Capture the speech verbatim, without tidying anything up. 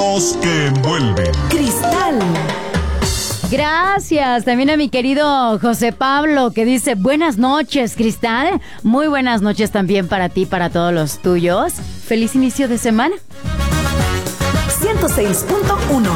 sonidos que envuelven. Cristal. Gracias también a mi querido José Pablo, que dice buenas noches, Cristal. Muy buenas noches también para ti, para todos los tuyos. Feliz inicio de semana. ciento seis punto uno